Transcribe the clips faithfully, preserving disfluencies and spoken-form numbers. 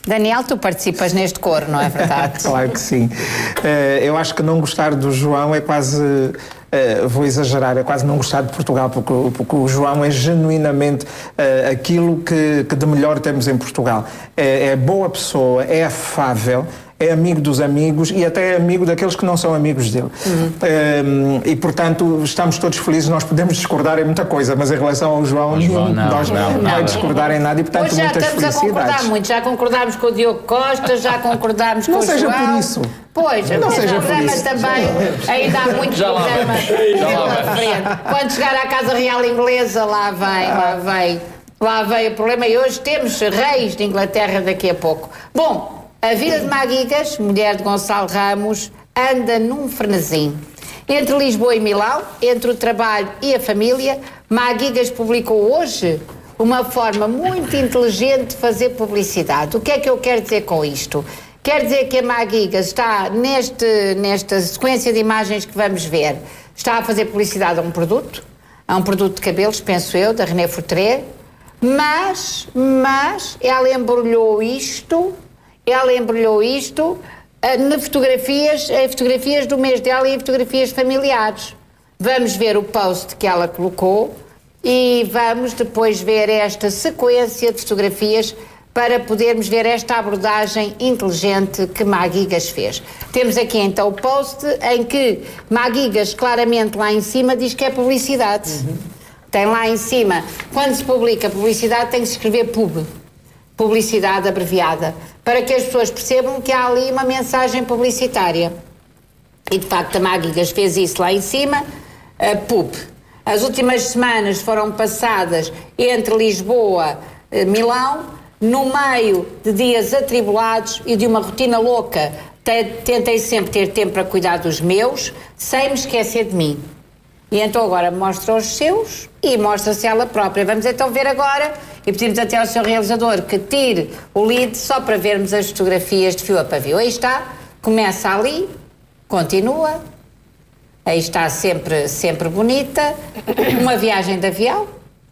Daniel, tu participas neste coro, não é verdade? Claro que sim. Uh, eu acho que não gostar do João é quase, uh, vou exagerar, é quase não gostar de Portugal, porque, porque o João é genuinamente uh, aquilo que, que de melhor temos em Portugal. É, é boa pessoa, é afável, é amigo dos amigos e até é amigo daqueles que não são amigos dele. Uhum. Um, e, portanto, estamos todos felizes. Nós podemos discordar em muita coisa, mas em relação ao João, nenhum de nós não, não, não vai discordar em nada e, portanto, Hoje já muitas estamos felicidades. a concordar muito. Já concordámos com o Diogo Costa, já concordámos com o João. Não seja por isso. Pois, não mas seja o programa por isso. também, ainda há muito já programa pela frente. Quando chegar à Casa Real Inglesa, lá vem, lá vem, lá vem o problema. E hoje temos reis de Inglaterra daqui a pouco. Bom, a vida de Maguigas, mulher de Gonçalo Ramos, anda num frenesim. Entre Lisboa e Milão, entre o trabalho e a família, Maguigas publicou hoje uma forma muito inteligente de fazer publicidade. O que é que eu quero dizer com isto? Quer dizer que a Maguigas está, neste, nesta sequência de imagens que vamos ver, está a fazer publicidade a um produto, a um produto de cabelos, penso eu, da René Fortré, mas, mas ela embrulhou isto... Ela embrulhou isto uh, na fotografias, em fotografias do mês dela e em fotografias familiares. Vamos ver o post que ela colocou e vamos depois ver esta sequência de fotografias para podermos ver esta abordagem inteligente que Maguigas fez. Temos aqui então o post em que Maguigas claramente lá em cima diz que é publicidade. Uhum. Tem lá em cima, quando se publica publicidade tem que se escrever pub. Publicidade abreviada, para que as pessoas percebam que há ali uma mensagem publicitária. E de facto a Maguigas fez isso lá em cima, a pub. As últimas semanas foram passadas entre Lisboa e Milão, no meio de dias atribulados e de uma rotina louca. Tentei sempre ter tempo para cuidar dos meus, sem me esquecer de mim. E então agora mostra os seus e mostra-se ela própria. Vamos então ver agora, e pedimos até ao seu realizador que tire o lead só para vermos as fotografias de fio a pavio. Aí está, começa ali, continua, aí está sempre, sempre bonita, uma viagem de avião,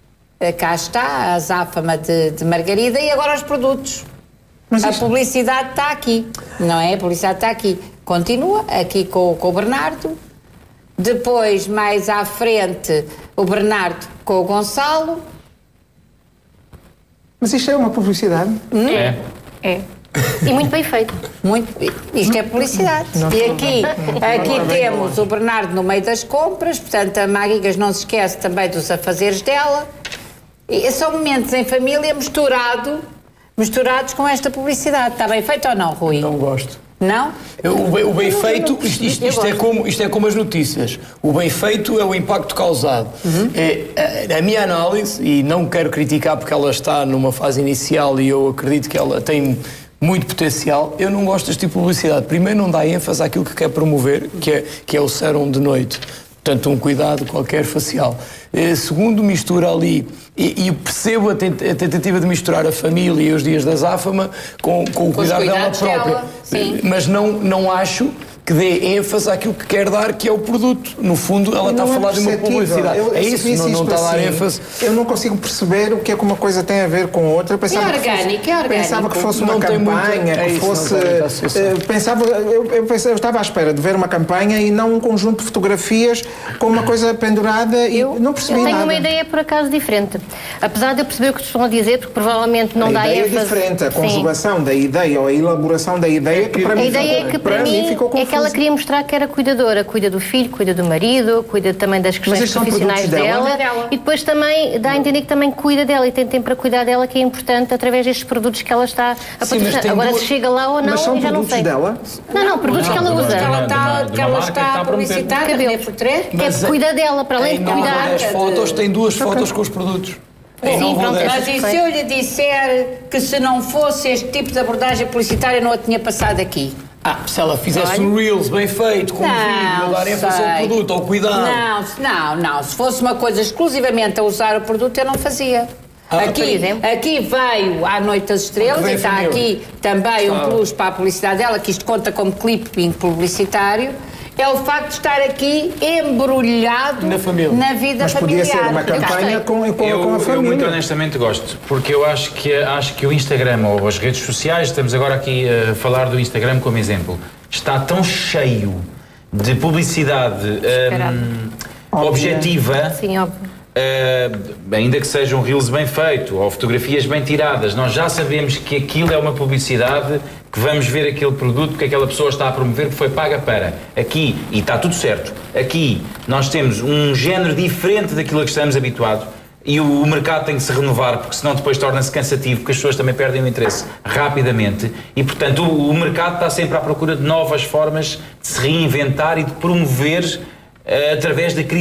cá está, a azáfama de, de Margarida, e agora os produtos. Mas a isto... publicidade está aqui, não é? A publicidade está aqui. Continua, aqui com, com o Bernardo. Depois, mais à frente, o Bernardo com o Gonçalo. Mas isto é uma publicidade? Hum? É. É. E muito bem feito. Muito, isto é publicidade. Não, não, e aqui, aqui temos o Bernardo no meio das compras, portanto a Maguigas não se esquece também dos afazeres dela. E são momentos em família misturado, misturados com esta publicidade. Está bem feito ou não, Rui? Não gosto. Não? O bem, o bem feito, isto, isto, isto, é como, isto é como as notícias. O bem feito é o impacto causado. Uhum. É, a, a minha análise, e não quero criticar porque ela está numa fase inicial e eu acredito que ela tem muito potencial, eu não gosto deste tipo de publicidade. Primeiro, não dá ênfase àquilo que quer promover, que é, que é o sérum de noite. Portanto, um cuidado qualquer facial. Segundo, mistura ali, e, e percebo a, tent, a tentativa de misturar a família e os dias da azáfama com, com o cuidado dela própria. Dela, sim. Mas não, não acho que dê ênfase àquilo que quer dar, que é o produto. No fundo, ela está a falar de uma publicidade. Eu, eu é isso, não, não está a dar ênfase. Eu não consigo perceber o que é que uma coisa tem a ver com outra. Pensava é orgânico, que fosse, é orgânico. Pensava que fosse uma não campanha, muito, é que isso, fosse... Uh, pensava, eu, eu, pensava, eu estava à espera de ver uma campanha e não um conjunto de fotografias com uma coisa pendurada e eu, não percebi nada. Eu tenho nada. uma ideia, por acaso, diferente. Apesar de eu perceber o que estão a dizer, porque provavelmente não a dá ideia ênfase... é diferente, a conjugação Sim. da ideia ou a elaboração da ideia que para a mim ideia ficou, é que para, para mim, mim ficou confusa. É que ela queria mostrar que era cuidadora, cuida do filho, cuida do marido, cuida também das questões profissionais dela, dela e depois também dá a entender que também cuida dela e tem tempo para cuidar dela, que é importante através destes produtos que ela está a patrocinar. Agora duas... se chega lá ou não, mas são já não sei. Dela? Não, não, produtos não, que ela não, usa. Que ela está, que ela está a publicitar, cabelo. Que é cuida dela, para além de cuidar. As fotos, tem duas okay. fotos com os produtos. Sim, pronto, mas e se eu lhe disser que se não fosse este tipo de abordagem publicitária não a tinha passado aqui? Ah, se ela fizesse Olha. um Reels bem feito, com um vídeo, a dar ênfase ao produto, ao cuidado. Não, não, não. Se fosse uma coisa exclusivamente a usar o produto, eu não fazia. Ah, aqui, aqui veio à Noite das Estrelas e está aqui também um plus para a publicidade dela, que isto conta como clipping publicitário. é o facto de estar aqui embrulhado na, família. na vida Mas familiar. podia ser uma campanha com, com, eu, com a família. Eu muito honestamente gosto, porque eu acho que, acho que o Instagram ou as redes sociais, estamos agora aqui a falar do Instagram como exemplo, está tão cheio de publicidade um, objetiva. Sim, óbvio. Uh, ainda que sejam reels bem feitos ou fotografias bem tiradas, nós já sabemos que aquilo é uma publicidade, que vamos ver aquele produto que aquela pessoa está a promover, que foi paga para. Aqui, e está tudo certo, aqui nós temos um género diferente daquilo a que estamos habituados e o, o mercado tem que se renovar, porque senão depois torna-se cansativo, porque as pessoas também perdem o interesse rapidamente e, portanto, o, o mercado está sempre à procura de novas formas de se reinventar e de promover uh, através da criação